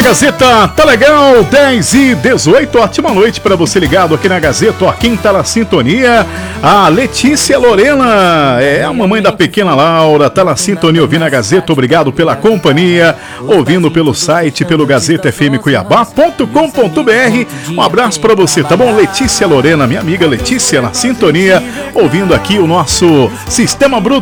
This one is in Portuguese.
Gazeta, tá legal, 10h18, ótima noite para você ligado aqui na Gazeta. Ó, quem tá na sintonia, a Letícia Lorena, a mamãe da pequena Laura, tá na sintonia ouvindo a Gazeta, obrigado pela companhia, ouvindo pelo site, pelo gazetafmcuiabá.com.br, um abraço para você, tá bom? Letícia Lorena, minha amiga Letícia na sintonia, ouvindo aqui o nosso Sistema Bruto